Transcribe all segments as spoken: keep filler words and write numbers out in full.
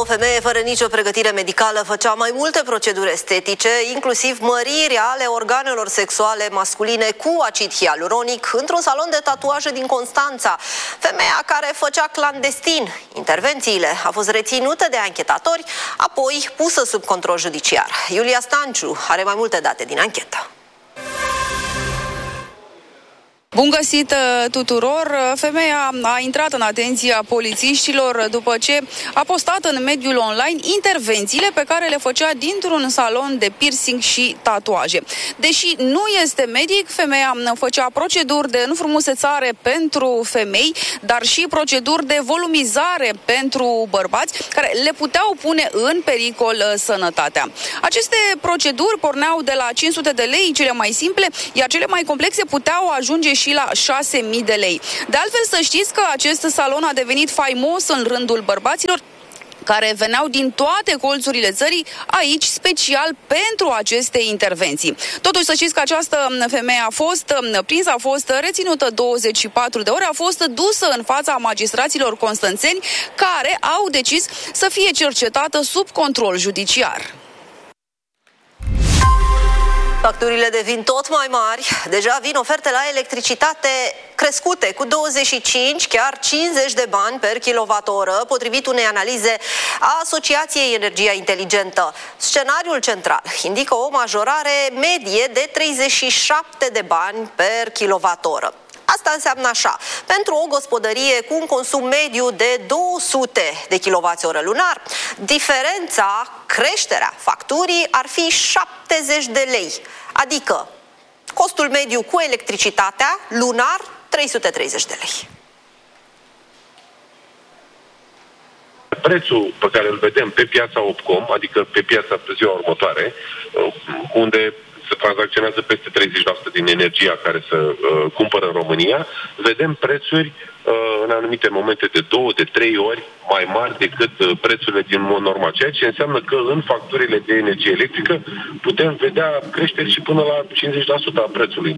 O femeie fără nicio pregătire medicală făcea mai multe proceduri estetice, inclusiv măriri ale organelor sexuale masculine cu acid hialuronic într-un salon de tatuaje din Constanța. Femeia, care făcea clandestin intervențiile, a fost reținută de anchetatori, apoi pusă sub control judiciar. Iulia Stanciu are mai multe date din anchetă. Bun găsit tuturor! Femeia a intrat în atenția polițiștilor după ce a postat în mediul online intervențiile pe care le făcea dintr-un salon de piercing și tatuaje. Deși nu este medic, femeia făcea proceduri de înfrumusețare pentru femei, dar și proceduri de volumizare pentru bărbați, care le puteau pune în pericol sănătatea. Aceste proceduri porneau de la cinci sute de lei, cele mai simple, iar cele mai complexe puteau ajunge și la șase mii de lei. De altfel, să știți că acest salon a devenit faimos în rândul bărbaților care veneau din toate colțurile țării aici special pentru aceste intervenții. Totuși, să știți că această femeie a fost prinsă, a fost reținută douăzeci și patru de ore, a fost dusă în fața magistraților constanțeni, care au decis să fie cercetată sub control judiciar. Facturile devin tot mai mari, deja vin oferte la electricitate crescute cu douăzeci și cinci, chiar cincizeci de bani per kilowattoră, potrivit unei analize a Asociației Energia Inteligentă. Scenariul central indică o majorare medie de treizeci și șapte de bani per kilowattoră. Asta înseamnă așa: pentru o gospodărie cu un consum mediu de două sute de kilowatts-oră lunar, diferența, creșterea facturii ar fi șaptezeci de lei, adică costul mediu cu electricitatea lunar trei sute treizeci de lei. Prețul pe care îl vedem pe piața Opcom, adică pe piața pe ziua următoare, unde se tranzacționează peste treizeci la sută din energia care se uh, cumpără în România, vedem prețuri uh, în anumite momente de două, de trei ori mai mari decât uh, prețurile din mod normal. Ceea ce înseamnă că în facturile de energie electrică putem vedea creșteri și până la cincizeci la sută a prețului.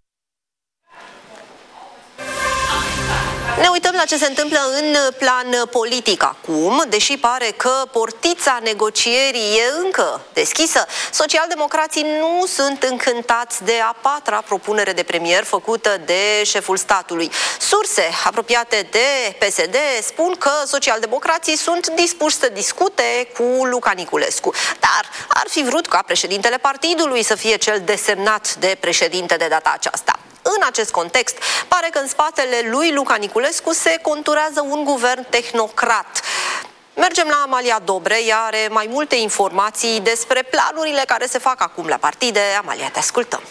Ne uităm la ce se întâmplă în plan politic acum, deși pare că portița negocierii e încă deschisă. Socialdemocrații nu sunt încântați de a patra propunere de premier făcută de șeful statului. Surse apropiate de P S D spun că socialdemocrații sunt dispuși să discute cu Luca Niculescu, dar ar fi vrut ca președintele partidului să fie cel desemnat de președinte de data aceasta. În acest context, pare că în spatele lui Luca Niculescu se conturează un guvern tehnocrat. Mergem la Amalia Dobre, ea are mai multe informații despre planurile care se fac acum la partide. Amalia, te ascultăm.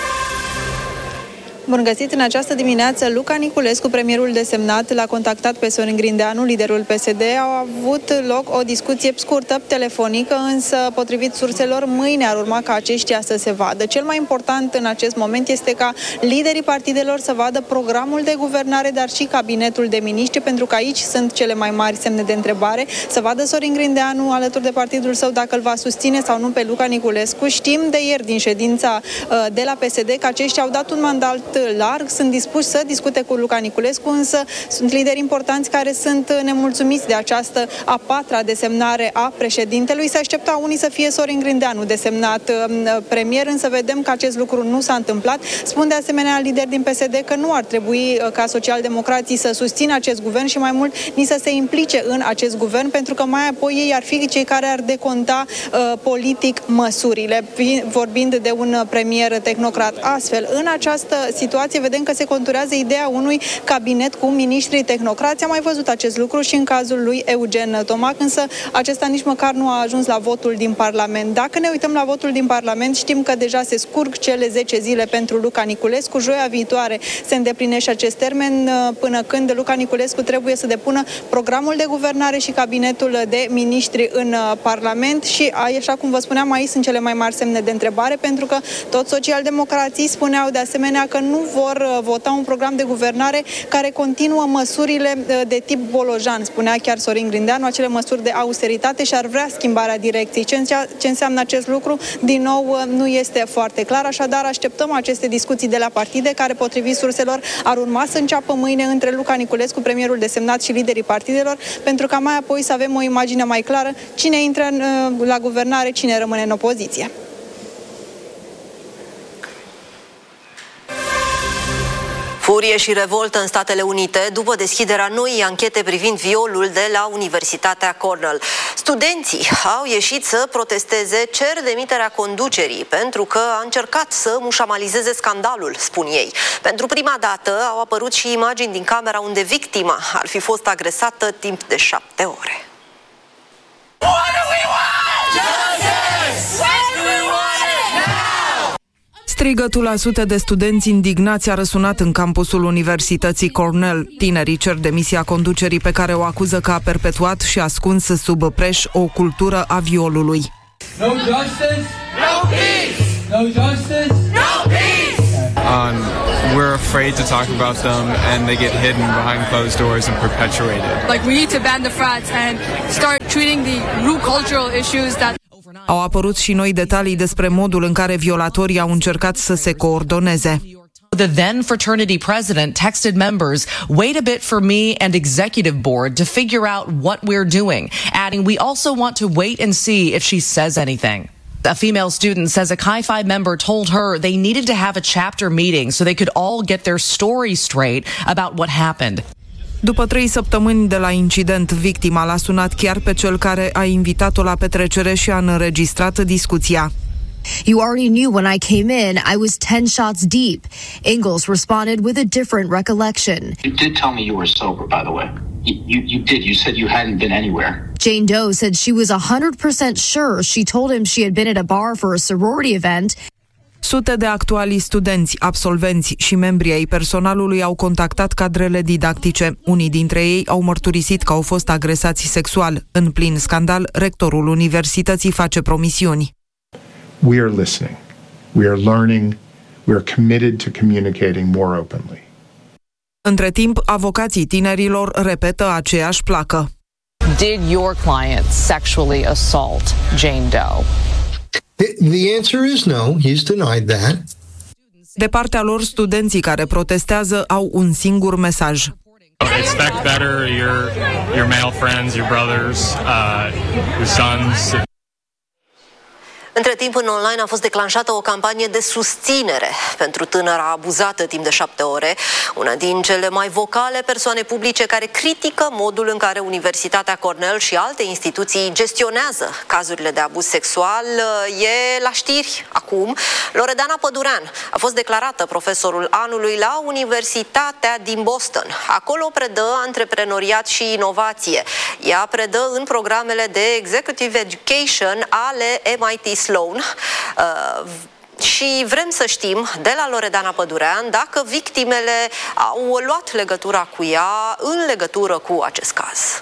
Bun găsit! În această dimineață, Luca Niculescu, premierul desemnat, l-a contactat pe Sorin Grindeanu, liderul P S D. Au avut loc o discuție scurtă, telefonică, însă, potrivit surselor, mâine ar urma ca aceștia să se vadă. Cel mai important în acest moment este ca liderii partidelor să vadă programul de guvernare, dar și cabinetul de miniștri, pentru că aici sunt cele mai mari semne de întrebare. Să vadă Sorin Grindeanu alături de partidul său dacă îl va susține sau nu pe Luca Niculescu. Știm de ieri, din ședința de la P S D, că aceștia au dat un mandat larg, sunt dispuși să discute cu Luca Niculescu, însă sunt lideri importanți care sunt nemulțumiți de această a patra desemnare a președintelui. Se aștepta unii să fie Sorin Grindeanu desemnat premier, însă vedem că acest lucru nu s-a întâmplat. Spun de asemenea lideri din P S D că nu ar trebui ca socialdemocrații să susțină acest guvern și mai mult nici să se implice în acest guvern, pentru că mai apoi ei ar fi cei care ar deconta uh, politic măsurile, vorbind de un premier tehnocrat. Astfel, în această situație vedem că se conturează ideea unui cabinet cu miniștri tehnocrați. Am mai văzut acest lucru și în cazul lui Eugen Tomac, însă acesta nici măcar nu a ajuns la votul din Parlament. Dacă ne uităm la votul din Parlament, știm că deja se scurg cele zece zile pentru Luca Niculescu. Joia viitoare se îndeplinește acest termen, până când Luca Niculescu trebuie să depună programul de guvernare și cabinetul de miniștri în Parlament și, așa cum vă spuneam, aici sunt cele mai mari semne de întrebare, pentru că toți socialdemocrații spuneau de asemenea că nu nu vor vota un program de guvernare care continuă măsurile de tip Bolojan, spunea chiar Sorin Grindeanu, acele măsuri de austeritate, și ar vrea schimbarea direcției. Ce înseamnă acest lucru? Din nou, nu este foarte clar, așadar așteptăm aceste discuții de la partide, care, potrivit surselor, ar urma să înceapă mâine între Luca Niculescu, premierul desemnat, și liderii partidelor, pentru ca mai apoi să avem o imagine mai clară cine intră în, la guvernare, cine rămâne în opoziție. Furie și revoltă în Statele Unite după deschiderea noii anchete privind violul de la Universitatea Cornell. Studenții au ieșit să protesteze, cer demiterea conducerii pentru că a încercat să mușamalizeze scandalul, spun ei. Pentru prima dată au apărut și imagini din camera unde victima ar fi fost agresată timp de șapte ore. Strigătul a sute de studenți indignați a răsunat în campusul Universității Cornell. Tinerii cer demisia conducerii pe care o acuză că a perpetuat și ascuns sub preș o cultură a violului. No justice, no peace. No justice, no peace. Um, we're afraid to talk about them, and they get hidden behind closed doors and perpetuated. Like, we need to ban the frats and start treating the root cultural issues that. Au apărut și noi detalii despre modul în care violatorii au încercat să se coordoneze. The then fraternity president texted members, "Wait a bit for me and executive board to figure out what we're doing," adding, "We also want to wait and see if she says anything." A female student says a Chi Phi member told her they needed to have a chapter meeting so they could all get their story straight about what happened. După trei săptămâni de la incident, victima l-a sunat chiar pe cel care a invitat-o la petrecere și a înregistrat discuția. "You already knew when I came in, I was ten shots deep." Ingalls responded with a different recollection. You did tell me you were sober, by the way. You, you, you did. You said you hadn't been anywhere. Jane Doe said she was one hundred percent sure she told him she had been at a bar for a sorority event. Sute de actuali studenți, absolvenți și membri ai personalului au contactat cadrele didactice. Unii dintre ei au mărturisit că au fost agresați sexual. În plin scandal, rectorul universității face promisiuni. We are listening. We are learning. We are committed to communicating more openly. Între timp, avocații tinerilor repetă aceeași placă. Did your client sexually assault Jane Doe? The answer is no. He's denied that. De partea lor, studenții care protestează au un singur mesaj. Expect better your your male friends, your brothers, uh, your sons. Între timp, în online a fost declanșată o campanie de susținere pentru tânăra abuzată timp de șapte ore. Una din cele mai vocale persoane publice care critică modul în care Universitatea Cornell și alte instituții gestionează cazurile de abuz sexual e la știri acum. Loredana Pădurean a fost declarată profesorul anului la Universitatea din Boston. Acolo predă antreprenoriat și inovație. Ea predă în programele de Executive Education ale M I T Sloan. Uh, și vrem să știm de la Loredana Pădurean dacă victimele au luat legătura cu ea în legătură cu acest caz.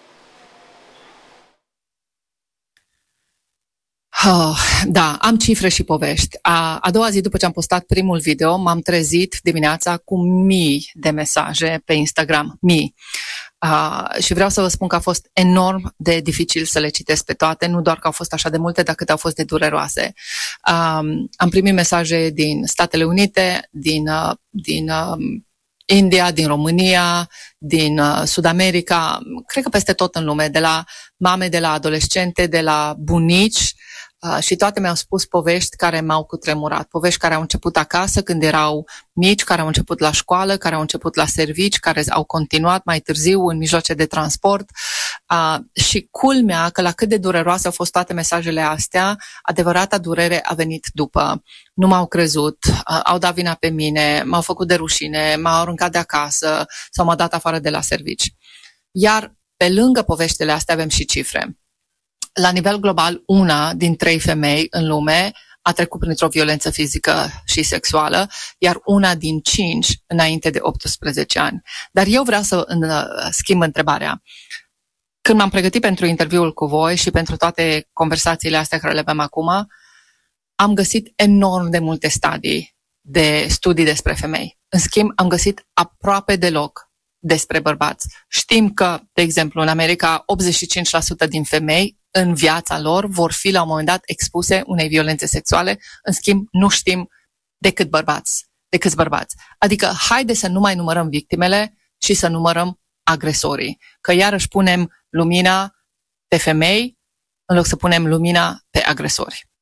Oh, da, am cifre și povești. A, a doua zi după ce am postat primul video, m-am trezit dimineața cu mii de mesaje pe Instagram. Mii. Uh, și vreau să vă spun că a fost enorm de dificil să le citesc pe toate, nu doar că au fost așa de multe, dar cât au fost de dureroase. Um, am primit mesaje din Statele Unite, din, uh, din uh, India, din România, din uh, Sud America, cred că peste tot în lume, de la mame, de la adolescente, de la bunici, Uh, și toate mi-au spus povești care m-au cutremurat, povești care au început acasă când erau mici, care au început la școală, care au început la servici, care au continuat mai târziu în mijloace de transport. Uh, și culmea că la cât de dureroase au fost toate mesajele astea, adevărata durere a venit după. Nu m-au crezut, uh, au dat vina pe mine, m-au făcut de rușine, m-au aruncat de acasă sau m-au dat afară de la servici. Iar pe lângă poveștile astea avem și cifre. La nivel global, una din trei femei în lume a trecut printr-o violență fizică și sexuală, iar una din cinci înainte de optsprezece ani. Dar eu vreau să în, schimb întrebarea. Când m-am pregătit pentru interviul cu voi și pentru toate conversațiile astea care le avem acum, am găsit enorm de multe stadii de studii despre femei. În schimb, am găsit aproape deloc despre bărbați. Știm că, de exemplu, în America, optzeci și cinci la sută din femei în viața lor vor fi la un moment dat expuse unei violențe sexuale. În schimb, nu știm decât bărbați, de câți bărbați. Adică, haide să nu mai numărăm victimele și să numărăm agresorii. Că iarăși punem lumina pe femei în loc să punem lumina pe agresori.